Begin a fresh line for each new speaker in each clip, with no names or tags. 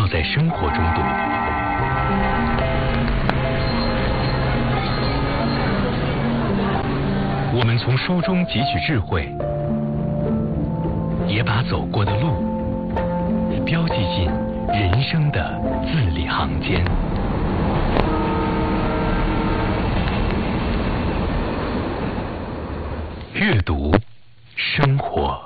要在生活中读。我们从书中汲取智慧，也把走过的路标记进人生的字里行间。阅读，生活。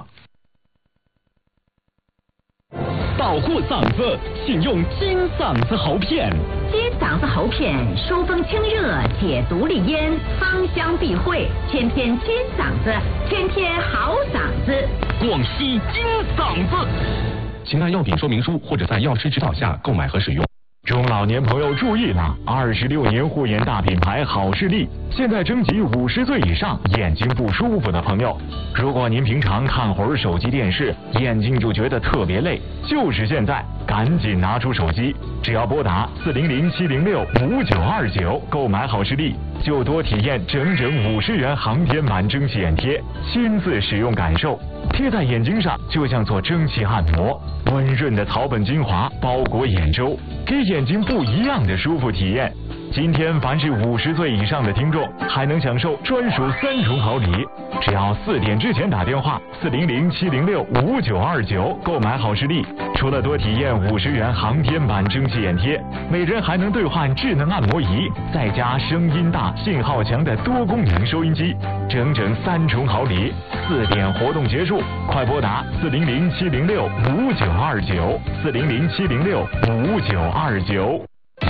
保护嗓子，请用金嗓子喉片。
金嗓子喉片疏风清热，解毒利咽，芳香避秽，天天金嗓子，天天好嗓子。
广西金嗓子。
请按药品说明书或者在药师指导下购买和使用。
中老年朋友注意了，26年护眼大品牌好视力现在征集50岁以上眼睛不舒服的朋友。如果您平常看会儿手机电视，眼睛就觉得特别累，就是现在，赶紧拿出手机，只要拨打400-706-5929购买好视力，就多体验整整50元航天版蒸汽眼贴，亲自使用感受。贴在眼睛上就像做蒸汽按摩，温润的草本精华包裹眼周，给眼睛不一样的舒服体验。今天凡是50岁以上的听众还能享受专属3重好礼，只要4点之前打电话400-706-5929购买好视力，除了多体验50元航天版蒸汽眼贴，每人还能兑换智能按摩仪，再加声音大、信号强的多功能收音机，整整3重好礼。4点活动结束，快拨打400-706-5929 400-706-5929。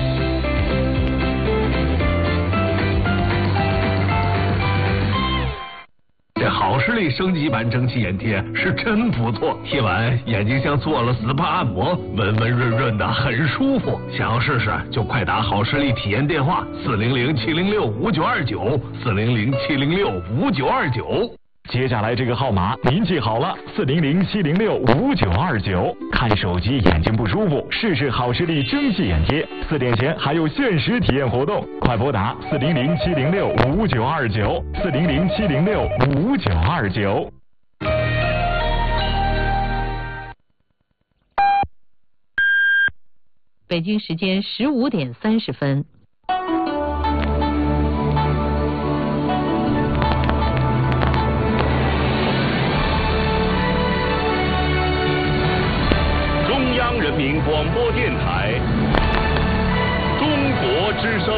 这好视力升级版蒸汽眼贴是真不错，贴完眼睛像做了 SPA 按摩，温温润润的，很舒服。想要试试就快打好视力体验电话400-706-5929 400-706-5929。
接下来这个号码您记好了，400-706-5929。看手机眼睛不舒服，试试好视力蒸汽眼贴，4点前还有限时体验活动，快拨打400-706-5929 400-706-5929。
北京时间15点30分。
人民广播电台，中国之声。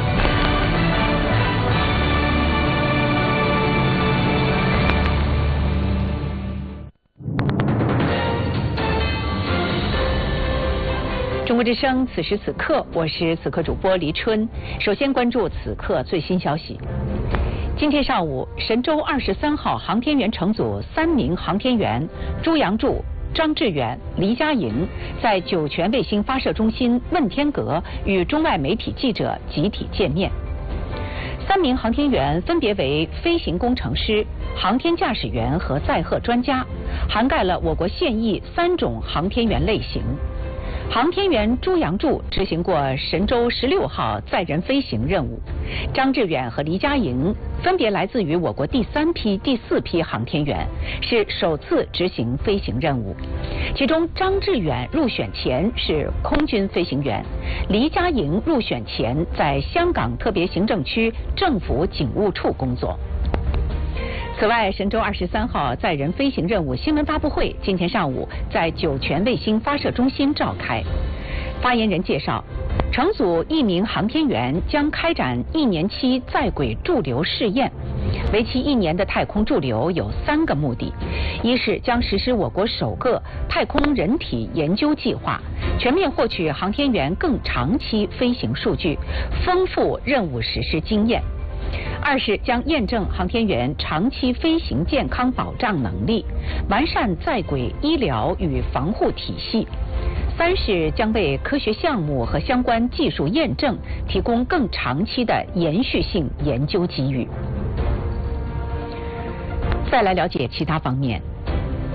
中国之声，此时此刻，我是此刻主播黎春。首先关注此刻最新消息。今天上午，神舟23号航天员乘组3名航天员朱杨柱、张志远、黎佳莹在酒泉卫星发射中心问天阁与中外媒体记者集体见面。3名航天员分别为飞行工程师、航天驾驶员和载荷专家，涵盖了我国现役3种航天员类型。航天员朱杨柱执行过神舟16号载人飞行任务，张志远和黎佳莹分别来自于我国第3批、第4批航天员，是首次执行飞行任务。其中，张志远入选前是空军飞行员，黎佳莹入选前在香港特别行政区政府警务处工作。此外，神舟23号载人飞行任务新闻发布会今天上午在酒泉卫星发射中心召开。发言人介绍，乘组1名航天员将开展1年期在轨驻留试验。为期1年的太空驻留有3个目的：一是将实施我国首个太空人体研究计划，全面获取航天员更长期飞行数据，丰富任务实施经验；二是将验证航天员长期飞行健康保障能力，完善在轨医疗与防护体系；三是将为科学项目和相关技术验证提供更长期的延续性研究机遇。再来了解其他方面。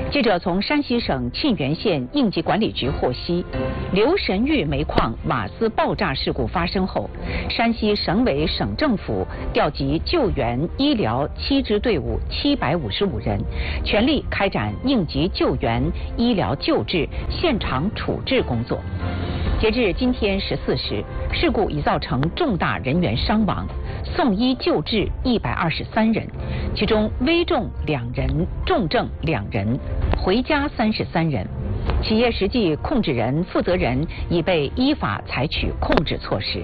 记者从山西省沁源县应急管理局获悉，刘神峪煤矿瓦斯爆炸事故发生后，山西省委省政府调集救援医疗7支队伍755人，全力开展应急救援、医疗救治、现场处置工作。截至今天14时，事故已造成重大人员伤亡，送医救治123人，其中危重2人，重症2人，回家33人。企业实际控制人、负责人已被依法采取控制措施。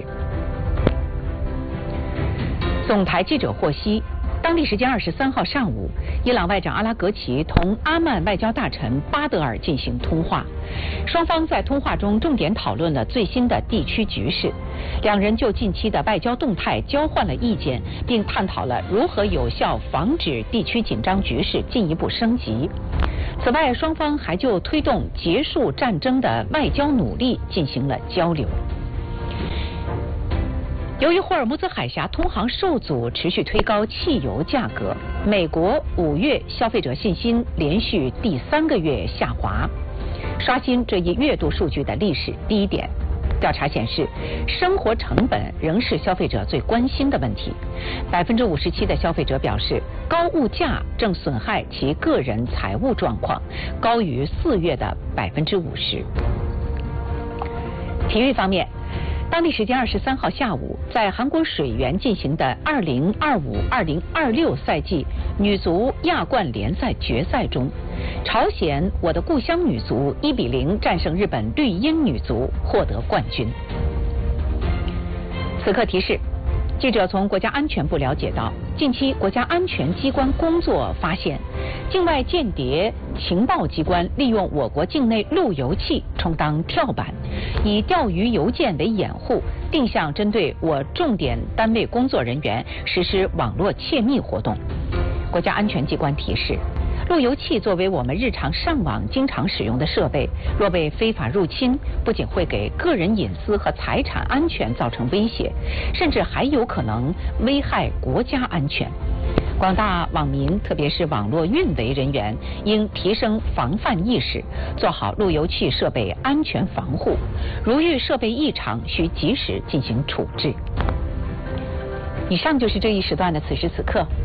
总台记者获悉，当地时间23号上午，伊朗外长阿拉格齐同阿曼外交大臣巴德尔进行通话，双方在通话中重点讨论了最新的地区局势，两人就近期的外交动态交换了意见，并探讨了如何有效防止地区紧张局势进一步升级。此外，双方还就推动结束战争的外交努力进行了交流。由于霍尔木兹海峡通航受阻，持续推高汽油价格，美国5月消费者信心连续第3个月下滑，刷新这一月度数据的历史低点。调查显示，生活成本仍是消费者最关心的问题。57%的消费者表示，高物价正损害其个人财务状况，高于4月的50%。体育方面，当地时间23号下午，在韩国水源进行的2025-2026赛季女足亚冠联赛决赛中，朝鲜我的故乡女足1比0战胜日本绿茵女足，获得冠军。此刻提示，记者从国家安全部了解到，近期国家安全机关工作发现，境外间谍情报机关利用我国境内路由器充当跳板，以钓鱼邮件为掩护，定向针对我重点单位工作人员实施网络窃密活动。国家安全机关提示，路由器作为我们日常上网经常使用的设备，若被非法入侵，不仅会给个人隐私和财产安全造成威胁，甚至还有可能危害国家安全。广大网民，特别是网络运维人员，应提升防范意识，做好路由器设备安全防护。如遇设备异常，需及时进行处置。以上就是这一时段的此时此刻。